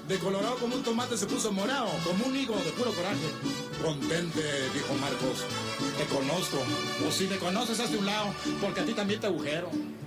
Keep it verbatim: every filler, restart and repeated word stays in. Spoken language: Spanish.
De colorado como un tomate se puso morado, como un higo de puro coraje. Contente, dijo Marcos. Te conozco. O si te conoces, hazte un lado, porque a ti también te agujero.